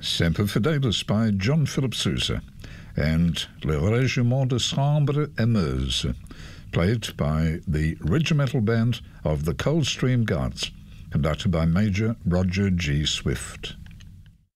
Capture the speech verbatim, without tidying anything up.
Semper Fidelis by John Philip Sousa, and Le Régiment de Sambre et Meuse, played by the regimental band of the Coldstream Guards, conducted by Major Roger G. Swift.